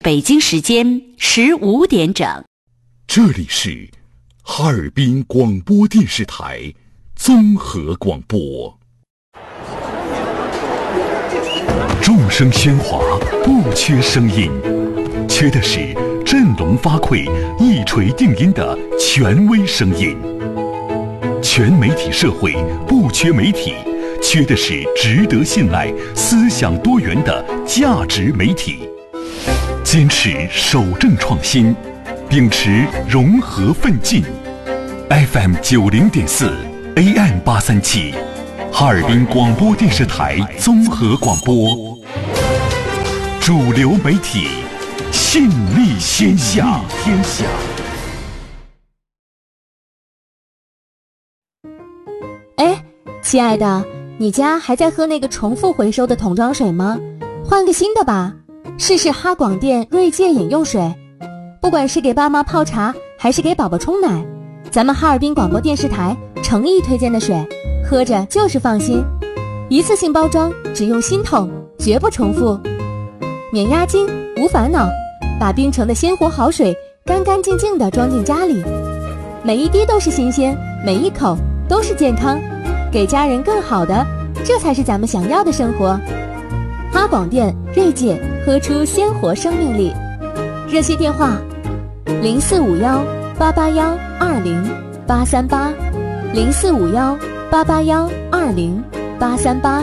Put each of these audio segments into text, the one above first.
北京时间15点整。 这里是哈尔滨广播电视台综合广播。众声喧哗，不缺声音，缺的是振聋发聩、一锤定音的权威声音。全媒体社会不缺媒体，缺的是值得信赖、思想多元的价值媒体。坚持守正创新，秉持融合奋进。FM 90.4 AM 837，哈尔滨广播电视台综合广播，主流媒体，信力天下。 哎，亲爱的，你家还在喝那个重复回收的桶装水吗？换个新的吧，试试哈广电锐界饮用水。不管是给爸妈泡茶，还是给宝宝冲奶，咱们哈尔滨广播电视台诚意推荐的水，喝着就是放心。一次性包装，只用新桶，绝不重复，免押金，无烦恼，把冰城的鲜活好水干干净净地装进家里，每一滴都是新鲜，每一口都是健康，给家人更好的，这才是咱们想要的生活。哈广电锐界，喝出鲜活生命力。热线电话0451-881-20838，0451-881-20838。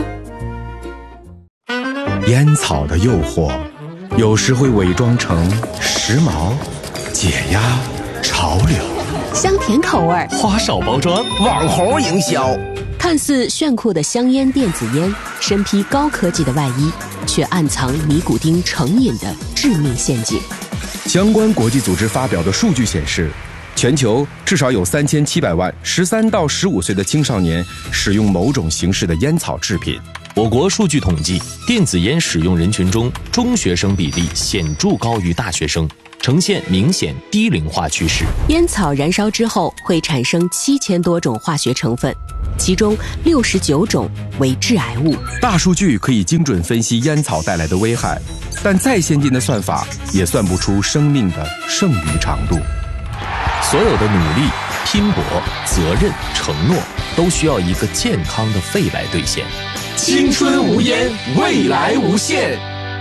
烟草的诱惑有时会伪装成时髦、解压、潮流， 香甜口味， 花哨包装，网红营销， 看似炫酷的香烟电子烟，身披高科技的外衣，却暗藏尼古丁成瘾的致命陷阱。 相关国际组织发表的数据显示，全球至少有3700万13到15岁的青少年使用某种形式的烟草制品。 我国数据统计，电子烟使用人群中，中学生比例显著高于大学生，呈现明显低龄化趋势。 烟草燃烧之后会产生7000多种化学成分，其中69种为致癌物。 大数据可以精准分析烟草带来的危害，但再先进的算法也算不出生命的剩余长度。 所有的努力、拼搏、责任、承诺，都需要一个健康的肺来兑现。 青春无烟，未来无限。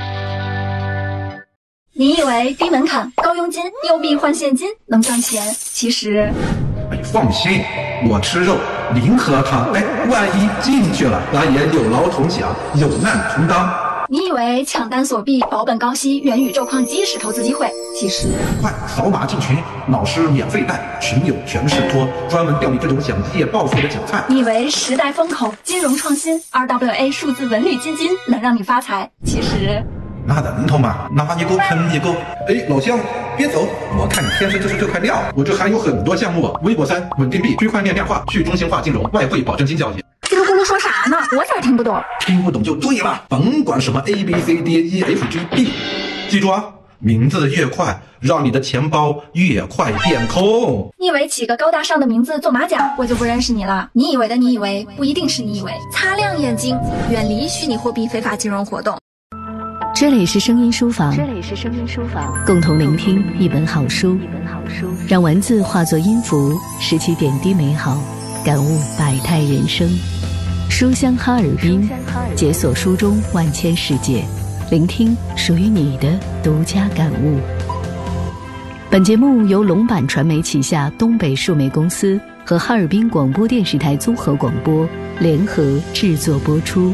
你以为低门槛、高佣金、又币换现金能赚钱？其实， 放心，我吃肉，零喝汤。万一进去了，咱也有劳同享，有难同当。 你以为抢单锁币、保本高息、元宇宙矿机是投资机会？其实， 快扫码进群，老师免费带，群友全是托，专门钓你这种想一夜暴富的韭菜。 你以为时代风口、金融创新、RWA 数字文旅基金能让你发财？其实， 那人头嘛，拿一个坑一个。老乡，别走，我看你天生就是这块料。我这还有很多项目，微博3、稳定币、区块链量化、去中心化金融、外汇保证金交易。 这个咕噜说啥呢？我咋听不懂？ 听不懂就对了，甭管什么 ABCDEFGB， 记住啊，名字越快，让你的钱包越快变空。 你以为起个高大上的名字做马甲，我就不认识你了？你以为的你以为，不一定是你以为。擦亮眼睛，远离虚拟货币非法金融活动。 这里是声音书房，共同聆听一本好书，让文字化作音符，拾起点滴美好，感悟百态人生。书香哈尔滨，解锁书中万千世界，聆听属于你的独家感悟。本节目由龙板传媒旗下东北数媒公司和哈尔滨广播电视台综合广播联合制作播出。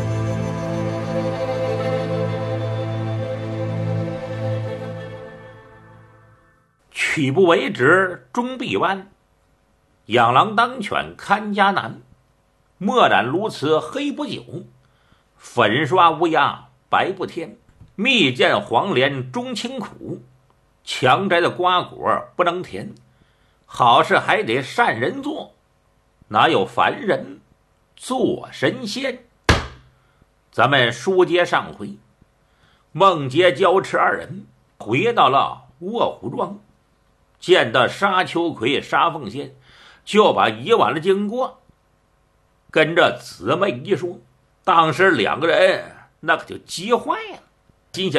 曲不为直终必弯，养狼当犬看家难。墨染鸬鹚黑不久，粉刷乌鸦白不添。蜜饯黄连终清苦，强摘的瓜果不能甜。好事还得善人做，哪有凡人做神仙？咱们书接上回，孟杰、焦赤二人回到了卧虎庄，见到沙秋葵、沙凤仙，就把以往的经过跟着姊妹一说。当时两个人那可就急坏了，心想是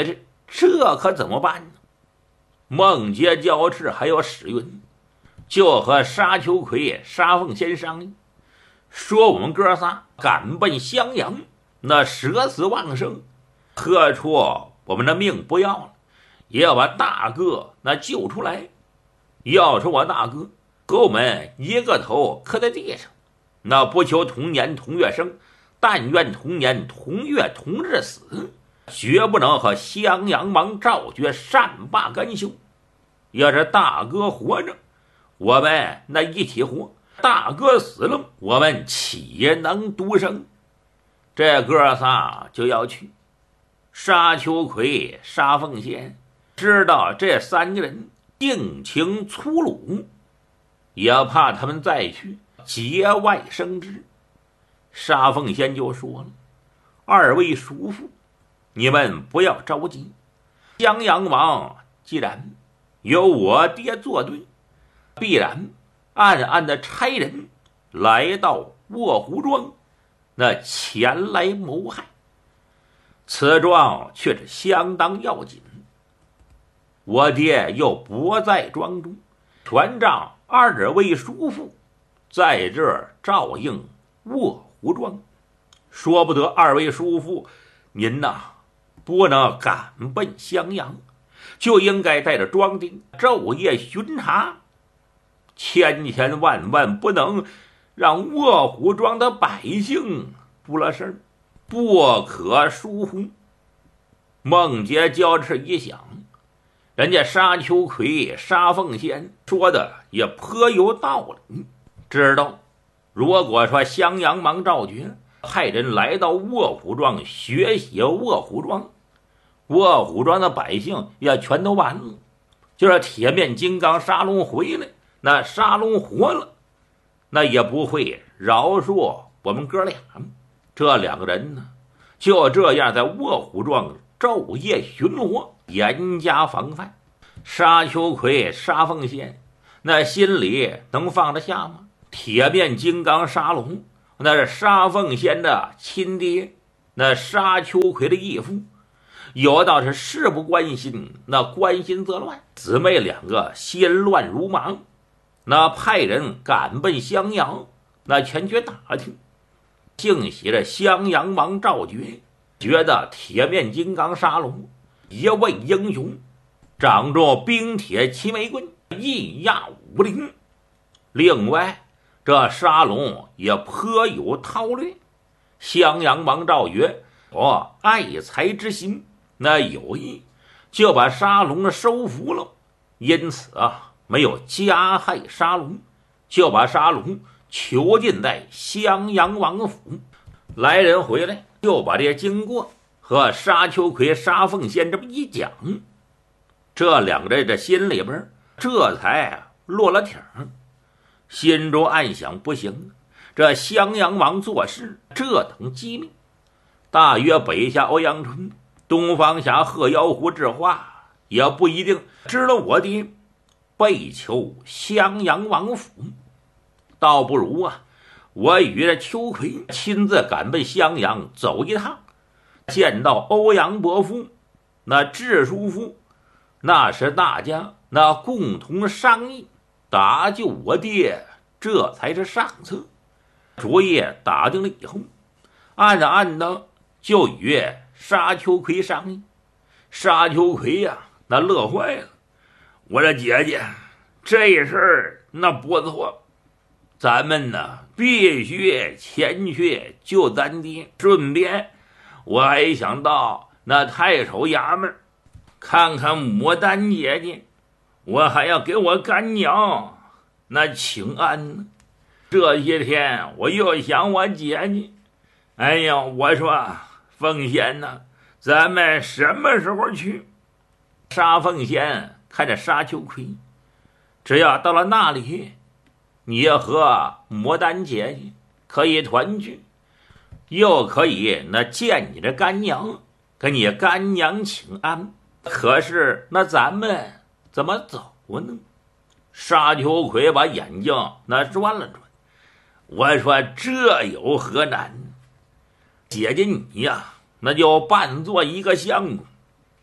这可怎么办呢？孟杰、焦赤还有史云就和沙秋葵、沙凤仙商议，说我们哥仨赶奔襄阳，那舍死忘生，何处我们的命不要了，也要把大哥那救出来。要是我大哥和我们一个头磕在地上，那不求同年同月生，但愿同年同月同日死，绝不能和襄阳王赵觉善罢甘休。要是大哥活着，我们那一起活；大哥死了，我们岂能独生？这哥仨就要去。沙秋葵、沙凤仙知道这三个人性情粗鲁，也怕他们再去节外生枝。沙凤仙就说了：“二位叔父，你们不要着急。襄阳王既然有我爹作对，必然暗暗的差人来到卧虎庄，那前来谋害。此状却是相当要紧。我爹又不在庄中，全仗二位叔父在这儿照应卧虎庄，说不得二位叔父您呐不能赶奔襄阳，就应该带着庄丁昼夜巡查，千千万万不能让卧虎庄的百姓出了事儿，不可疏忽。”孟杰、焦赤一想，人家沙秋葵、沙凤仙说的也颇有道理，知道如果说襄阳王赵觉派人来到卧虎庄学习卧虎庄，卧虎庄的百姓也全都完了。就是铁面金刚沙龙回来，那沙龙活了，那也不会饶恕我们哥俩。这两个人呢，就这样在卧虎庄昼夜巡逻，严加防范。沙秋葵、沙凤仙那心里能放得下吗？铁面金刚沙龙那是沙凤仙的亲爹，那沙秋葵的义父，有道是事不关心，那关心则乱，姊妹两个心乱如麻。那派人赶奔襄阳，那前去打听。幸喜着襄阳王赵觉觉得铁面金刚沙龙一位英雄，掌着冰铁齐眉棍，义压武林。另外这沙龙也颇有韬略，襄阳王赵觉爱才之心，那有意就把沙龙收服了，因此没有加害沙龙，就把沙龙囚禁在襄阳王府。来人回来就把这些经过和沙秋葵、沙凤仙这么一讲，这两个人这心里边这才落了挺儿，心中暗想：不行，这襄阳王做事这等机密，大约北下欧阳春，东方侠鹤妖狐智化也不一定知了我爹被囚襄阳王府，倒不如我与这秋葵亲自赶奔襄阳走一趟，见到欧阳伯父、那智叔父，那是大家那共同商议搭救我爹，这才是上策。主意打定了以后，暗的就与沙秋葵商议。沙秋葵那乐坏了，我说姐姐，这事儿那不错，咱们呢必须前去救咱爹，顺便我还想到那太守衙门看看牡丹姐姐，我还要给我干娘那请安呢。这些天我又想我姐姐，哎呀，我说凤仙呢，咱们什么时候去？沙凤仙看着沙秋葵，只要到了那里，你和牡丹姐姐可以团聚，又可以那见你的干娘，跟你干娘请安。可是那咱们怎么走呢？沙秋葵把眼睛那转了转，我说这有何难？姐姐你那就扮作一个相公，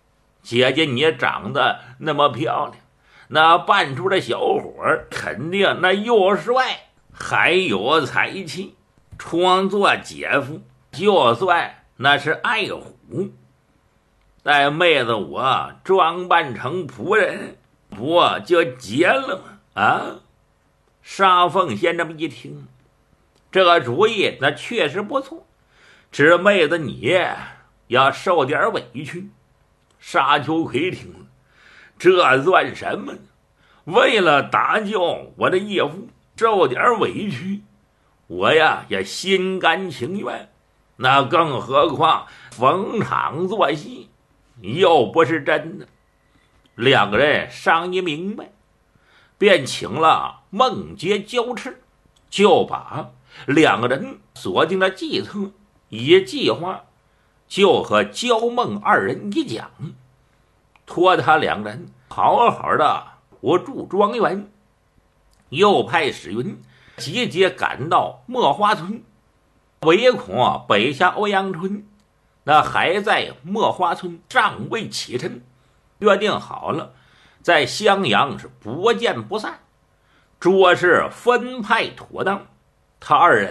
姐姐你长得那么漂亮，那办出的小伙肯定那又帅还有才气，装作姐夫就算那是爱虎。待妹子我装扮成仆人，不就结了吗？啊！沙凤仙这么一听，这个主意那确实不错，只妹子你要受点委屈。沙秋葵听了，这算什么呢？为了搭救我的义父受点委屈，我呀也心甘情愿，那更何况逢场作戏，又不是真的。两个人商议明白，便请了孟杰交翅，就把两个人锁定了计策，以计划就和焦孟二人一讲，托他两人好好的不住庄园，又派史云集结赶到墨花村，唯恐北下欧阳春那还在墨花村尚未启程，约定好了在襄阳是不见不散，着实分派妥当。他二人